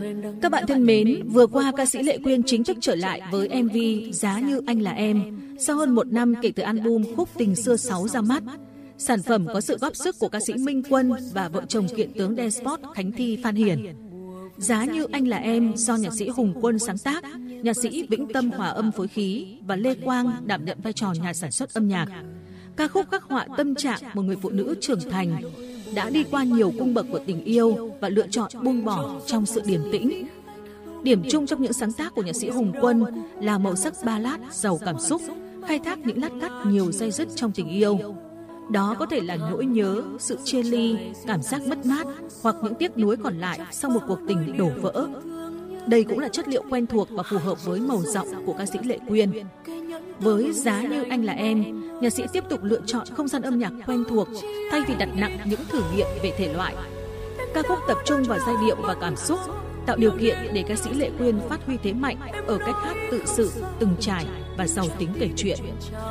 Các bạn thân mến, vừa qua ca sĩ Lệ Quyên chính thức trở lại với MV Giá Như Anh Là Em sau hơn 1 năm kể từ album Khúc Tình Xưa 6 ra mắt. Sản phẩm có sự góp sức của ca sĩ Minh Quân và vợ chồng kiện tướng Despot Khánh Thi Phan Hiển. Giá Như Anh Là Em do nhạc sĩ Hùng Quân sáng tác, nhạc sĩ Vĩnh Tâm hòa âm phối khí và Lê Quang đảm nhận vai trò nhà sản xuất âm nhạc. Ca khúc khắc họa tâm trạng một người phụ nữ trưởng thành đã đi qua nhiều cung bậc của tình yêu và lựa chọn buông bỏ trong sự điềm tĩnh. Điểm chung trong những sáng tác của nhạc sĩ Hùng Quân là màu sắc ballad giàu cảm xúc, khai thác những lát cắt nhiều day dứt trong tình yêu. Đó có thể là nỗi nhớ, sự chia ly, cảm giác mất mát hoặc những tiếc nuối còn lại sau một cuộc tình đổ vỡ. Đây cũng là chất liệu quen thuộc và phù hợp với màu giọng của ca sĩ Lệ Quyên. Với Giá Như Anh Là Em, nhạc sĩ tiếp tục lựa chọn không gian âm nhạc quen thuộc thay vì đặt nặng những thử nghiệm về thể loại. Ca khúc tập trung vào giai điệu và cảm xúc, tạo điều kiện để ca sĩ Lệ Quyên phát huy thế mạnh ở cách hát tự sự, từng trải và giàu tính kể chuyện.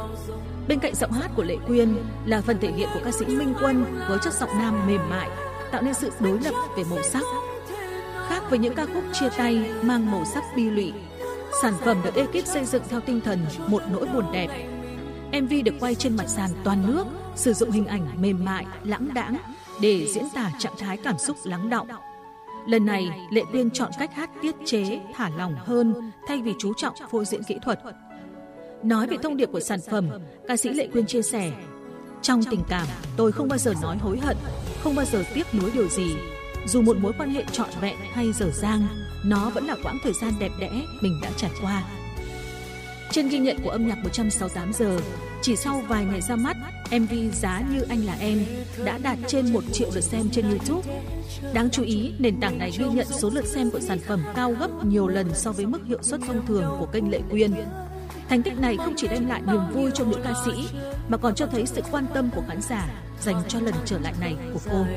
Bên cạnh giọng hát của Lệ Quyên là phần thể hiện của ca sĩ Minh Quân với chất giọng nam mềm mại, tạo nên sự đối lập về màu sắc. Khác với những ca khúc chia tay mang màu sắc bi lụy, sản phẩm được ekip xây dựng theo tinh thần một nỗi buồn đẹp. MV được quay trên mặt sàn toàn nước, sử dụng hình ảnh mềm mại, lãng đãng để diễn tả trạng thái cảm xúc lắng đọng. Lần này, Lệ Quyên chọn cách hát tiết chế, thả lỏng hơn thay vì chú trọng phô diễn kỹ thuật. Nói về thông điệp của sản phẩm, ca sĩ Lệ Quyên chia sẻ: trong tình cảm, tôi không bao giờ nói hối hận, không bao giờ tiếc nuối điều gì. Dù một mối quan hệ trọn vẹn hay dở dang, nó vẫn là quãng thời gian đẹp đẽ mình đã trải qua. Trên ghi nhận của âm nhạc 168 giờ, chỉ sau vài ngày ra mắt, MV Giá Như Anh Là Em đã đạt trên 1 triệu lượt xem trên YouTube. Đáng chú ý, nền tảng này ghi nhận số lượt xem của sản phẩm cao gấp nhiều lần so với mức hiệu suất thông thường của kênh Lệ Quyên. Thành tích này không chỉ đem lại niềm vui cho nữ ca sĩ, mà còn cho thấy sự quan tâm của khán giả dành cho lần trở lại này của cô.